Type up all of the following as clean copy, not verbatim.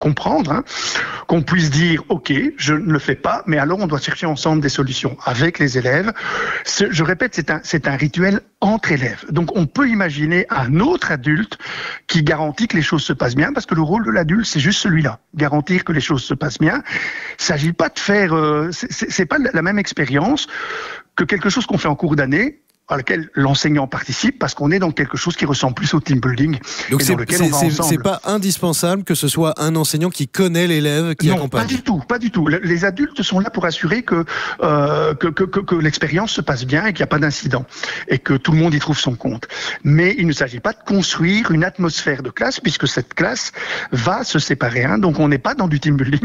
comprendre, qu'on puisse dire ok, je ne le fais pas, mais alors on doit chercher ensemble des solutions avec les élèves. Je répète, c'est un rituel entre élèves. Donc on peut imaginer un autre adulte qui garantit que les choses se passent bien, parce que le rôle de l'adulte c'est juste celui-là, garantir que les choses se passent bien. Il s'agit pas de faire, c'est pas la même expérience que quelque chose qu'on fait en cours d'année, à laquelle l'enseignant participe, parce qu'on est dans quelque chose qui ressemble plus au team building. Donc c'est pas indispensable que ce soit un enseignant qui connaît l'élève qui accompagne. Non, pas du tout. Les adultes sont là pour assurer que l'expérience se passe bien et qu'il n'y a pas d'incident et que tout le monde y trouve son compte. Mais il ne s'agit pas de construire une atmosphère de classe, puisque cette classe va se séparer. Donc on n'est pas dans du team building.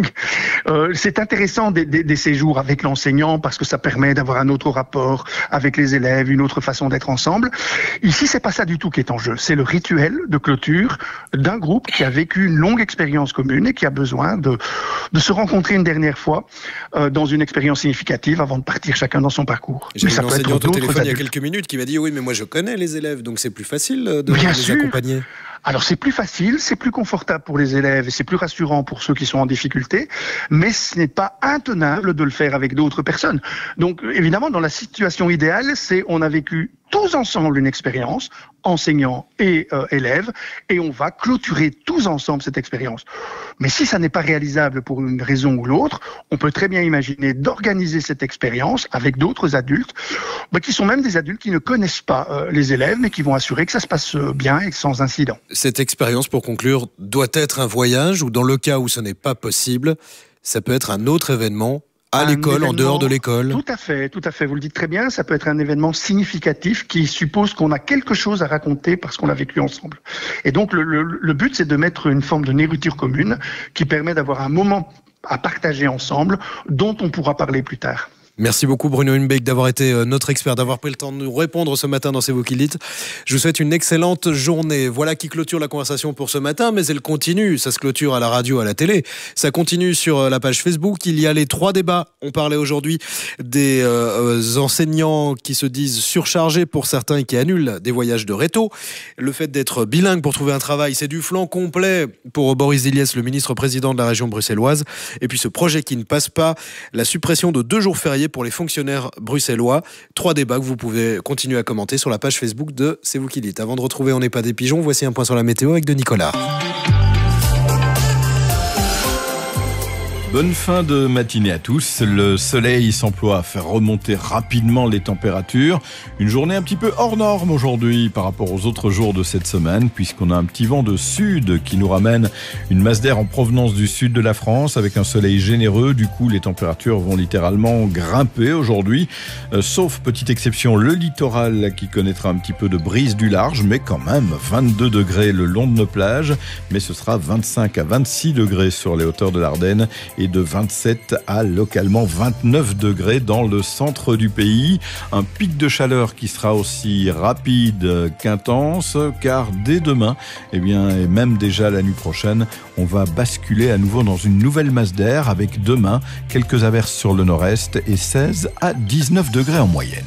C'est intéressant des séjours avec l'enseignant parce que ça permet d'avoir un autre rapport avec les élèves, une autre façon d'être ensemble. Ici, c'est pas ça du tout qui est en jeu. C'est le rituel de clôture d'un groupe qui a vécu une longue expérience commune et qui a besoin de se rencontrer une dernière fois dans une expérience significative avant de partir chacun dans son parcours. J'ai une enseignante au téléphone il y a quelques minutes qui m'a dit oui, mais moi je connais les élèves, donc c'est plus facile de les accompagner. Alors c'est plus facile, c'est plus confortable pour les élèves et c'est plus rassurant pour ceux qui sont en difficulté, mais ce n'est pas intenable de le faire avec d'autres personnes. Donc évidemment, dans la situation idéale, c'est on a vécu tous ensemble une expérience, enseignants et élèves, et on va clôturer tous ensemble cette expérience. Mais si ça n'est pas réalisable pour une raison ou l'autre, on peut très bien imaginer d'organiser cette expérience avec d'autres adultes, qui sont même des adultes qui ne connaissent pas les élèves, mais qui vont assurer que ça se passe bien et sans incident. Cette expérience, pour conclure, doit être un voyage, ou dans le cas où ce n'est pas possible, ça peut être un autre événement à l'école, en dehors de l'école. Tout à fait, vous le dites très bien, ça peut être un événement significatif qui suppose qu'on a quelque chose à raconter parce qu'on l'a vécu ensemble. Et donc le but, c'est de mettre une forme de nourriture commune qui permet d'avoir un moment à partager ensemble dont on pourra parler plus tard. Merci beaucoup Bruno Humbeck d'avoir été notre expert, d'avoir pris le temps de nous répondre ce matin dans C'est vous qui le dites. Je vous souhaite une excellente journée. Voilà qui clôture la conversation pour ce matin, mais elle continue. Ça se clôture à la radio, à la télé. Ça continue sur la page Facebook. Il y a les 3 débats. On parlait aujourd'hui des enseignants qui se disent surchargés pour certains et qui annulent des voyages de réto. Le fait d'être bilingue pour trouver un travail, c'est du flanc complet pour Boris Iliès, le ministre-président de la région bruxelloise. Et puis ce projet qui ne passe pas, la suppression de 2 jours fériés pour les fonctionnaires bruxellois. 3 débats que vous pouvez continuer à commenter sur la page Facebook de C'est vous qui le dites. Avant de retrouver On n'est pas des pigeons, voici un point sur la météo avec de Nicolas. Bonne fin de matinée à tous. Le soleil s'emploie à faire remonter rapidement les températures. Une journée un petit peu hors norme aujourd'hui par rapport aux autres jours de cette semaine, puisqu'on a un petit vent de sud qui nous ramène une masse d'air en provenance du sud de la France avec un soleil généreux. Du coup, les températures vont littéralement grimper aujourd'hui, sauf petite exception, le littoral qui connaîtra un petit peu de brise du large, mais quand même 22 degrés le long de nos plages, mais ce sera 25 à 26 degrés sur les hauteurs de l'Ardenne et de 27 à localement 29 degrés dans le centre du pays. Un pic de chaleur qui sera aussi rapide qu'intense, car dès demain, et même déjà la nuit prochaine, on va basculer à nouveau dans une nouvelle masse d'air avec demain quelques averses sur le nord-est et 16 à 19 degrés en moyenne.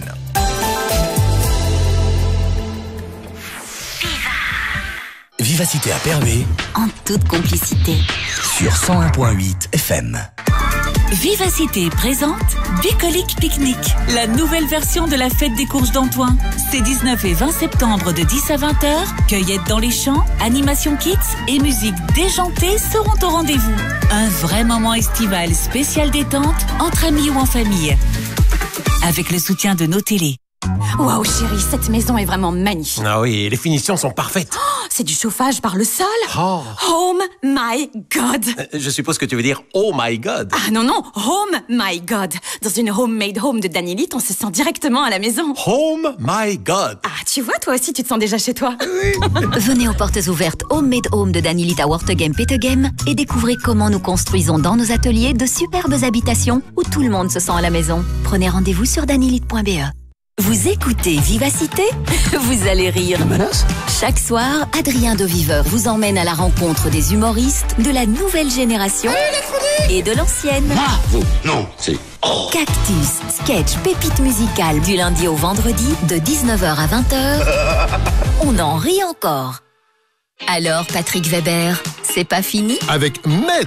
Vivacité à Pervé, en toute complicité, sur 101.8 FM. Vivacité présente Bucolique Pique-Nique, la nouvelle version de la fête des courges d'Antoine. C'est 19 et 20 septembre de 10 à 20h. Cueillette dans les champs, animation kids et musique déjantée seront au rendez-vous. Un vrai moment estival spécial détente entre amis ou en famille. Avec le soutien de nos télés. Waouh chérie, cette maison est vraiment magnifique. Ah oui, les finitions sont parfaites. Oh, c'est du chauffage par le sol. Oh my God. Je suppose que tu veux dire oh my God. Ah non, home my God. Dans une homemade home de Danielite, on se sent directement à la maison. Home my God. Ah, tu vois, toi aussi, tu te sens déjà chez toi. Venez aux portes ouvertes Homemade Home de Danielite à Wortegem-Petegem et découvrez comment nous construisons dans nos ateliers de superbes habitations où tout le monde se sent à la maison. Prenez rendez-vous sur danielite.be. Vous écoutez Vivacité? Vous allez rire. Chaque soir, Adrien de Viveur vous emmène à la rencontre des humoristes de la nouvelle génération et de l'ancienne. Non, c'est... Cactus, sketch, pépite musicale du lundi au vendredi de 19h à 20h. On en rit encore. Alors, Patrick Weber, c'est pas fini? Avec Maître